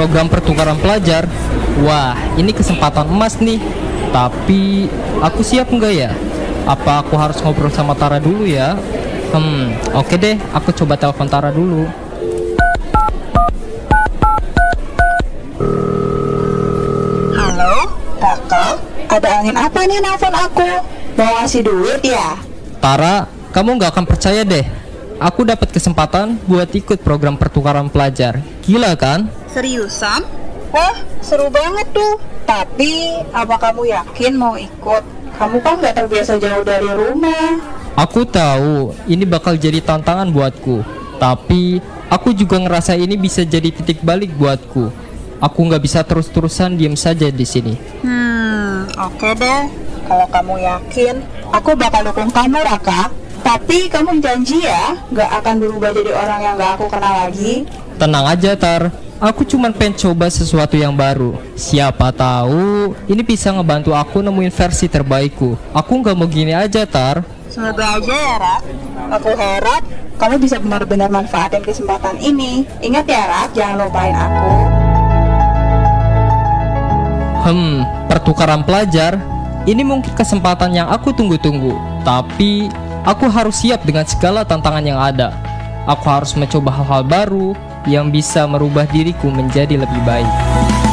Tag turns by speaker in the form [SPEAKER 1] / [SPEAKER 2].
[SPEAKER 1] program pertukaran pelajar. Wah, ini kesempatan emas nih. Tapi aku siap nggak ya? Apa aku harus ngobrol sama Tara dulu ya? Oke deh, aku coba telepon Tara dulu.
[SPEAKER 2] Halo, Kakak. Ada angin apa nih nelfon aku? Mau ngasih duit ya?
[SPEAKER 1] Tara, kamu nggak akan percaya deh. Aku dapat kesempatan buat ikut program pertukaran pelajar. Gila kan?
[SPEAKER 2] Seriusan? Wah, seru banget tuh. Tapi, apa kamu yakin mau ikut? Kamu kan gak terbiasa jauh dari rumah.
[SPEAKER 1] Aku tahu ini bakal jadi tantangan buatku. Tapi, aku juga ngerasa ini bisa jadi titik balik buatku. Aku nggak bisa terus-terusan diem saja di sini.
[SPEAKER 2] Oke deh. Kalau kamu yakin, aku bakal dukung kamu, Raka. Tapi kamu janji ya, gak akan berubah jadi orang yang gak aku kenal lagi.
[SPEAKER 1] Tenang aja, Tar. Aku cuma pengen coba sesuatu yang baru. Siapa tahu ini bisa ngebantu aku nemuin versi terbaikku. Aku nggak mau gini aja, Tar.
[SPEAKER 2] Semoga aja ya, Rak. Aku harap kamu bisa benar-benar manfaatin kesempatan ini. Ingat ya, Rak, jangan lupain aku.
[SPEAKER 1] Pertukaran pelajar. Ini mungkin kesempatan yang aku tunggu-tunggu. Tapi aku harus siap dengan segala tantangan yang ada. Aku harus mencoba hal-hal baru yang bisa merubah diriku menjadi lebih baik.